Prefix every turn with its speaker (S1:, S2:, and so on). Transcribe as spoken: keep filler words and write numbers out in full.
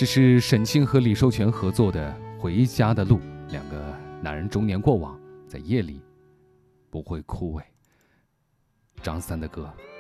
S1: 这是沈清和李寿全合作的《回家的路》，两个男人中年过往，在夜里不会枯萎。张三的歌。